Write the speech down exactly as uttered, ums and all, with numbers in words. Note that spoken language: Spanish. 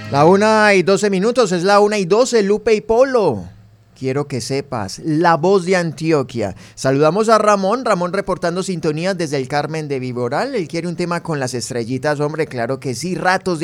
La una y doce minutos, es la una y doce, Lupe y Polo. Quiero que sepas, la voz de Antioquia. Saludamos a Ramón, Ramón reportando sintonías desde el Carmen de Viboral. Él quiere un tema con las estrellitas, hombre, claro que sí, ratos de